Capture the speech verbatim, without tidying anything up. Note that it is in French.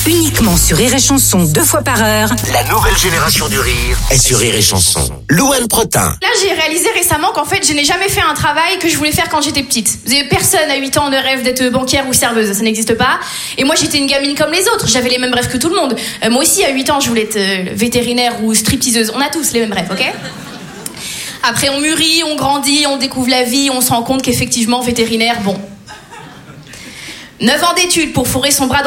Uniquement sur Rire et Chanson, deux fois par heure. La nouvelle génération du rire est sur Rire et Chanson. Louane Protin. Là, j'ai réalisé récemment qu'en fait, je n'ai jamais fait un travail que je voulais faire quand j'étais petite. Personne à huit ans ne rêve d'être banquière ou serveuse, ça n'existe pas. Et moi, j'étais une gamine comme les autres, j'avais les mêmes rêves que tout le monde. Euh, moi aussi, à huit ans, je voulais être euh, vétérinaire ou stripteaseuse. On a tous les mêmes rêves, ok ? Après, on mûrit, on grandit, on découvre la vie, on se rend compte qu'effectivement, vétérinaire, bon... neuf ans d'études pour fourrer son bras dans